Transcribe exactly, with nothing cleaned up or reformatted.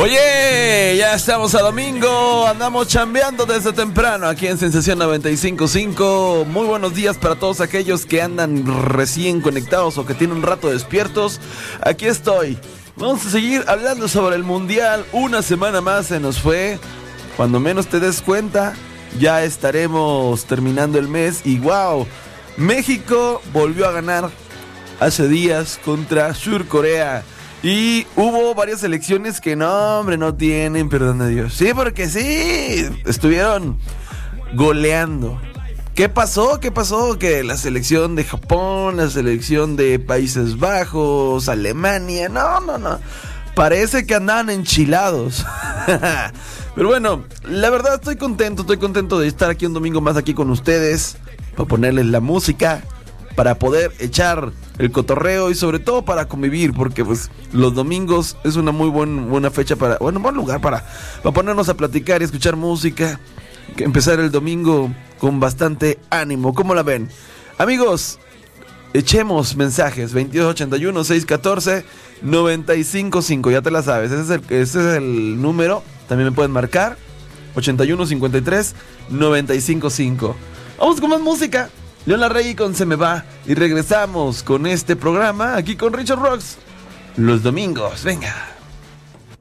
Oye, ya estamos a domingo, andamos chambeando desde temprano aquí en Sensación noventa y cinco punto cinco. Muy buenos días para todos aquellos que andan recién conectados o que tienen un rato despiertos. Aquí estoy. Vamos a seguir hablando sobre el Mundial. Una semana más se nos fue. Cuando menos te des cuenta, ya estaremos terminando el mes. Y wow, México volvió a ganar hace días contra Surcorea. Y hubo varias selecciones que no, hombre, no tienen perdón de Dios. Sí, porque sí, estuvieron goleando. ¿Qué pasó? ¿Qué pasó? Que la selección de Japón, la selección de Países Bajos, Alemania, no, no, no. Parece que andaban enchilados. Pero bueno, la verdad estoy contento, estoy contento de estar aquí un domingo más aquí con ustedes. Para ponerles la música, para poder echar el cotorreo y sobre todo para convivir, porque pues los domingos es una muy buen, buena fecha para, bueno, buen lugar para, para ponernos a platicar y escuchar música, que empezar el domingo con bastante ánimo. ¿Cómo la ven? Amigos, echemos mensajes, veintidós ochenta y uno, seiscientos catorce, noventa y cinco cinco, ya te la sabes, ese es el, ese es el número, también me pueden marcar, ochenta y uno, cincuenta y tres, noventa y cinco cinco. Vamos con más música. León Larregui con Se Me Va. Y regresamos con este programa aquí con Richard Rocks los domingos. Venga.